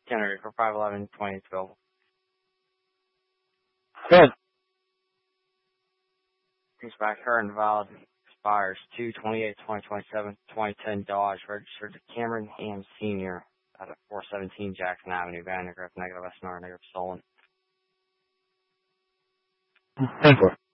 generated for 5/11/2012. Good. Comes back current valid. Expires 2/28/2027. 2010 Dodge, registered to Cameron Ham Sr. at 417 Jackson Avenue, Vandergrift, -SNR, stolen. Thank you.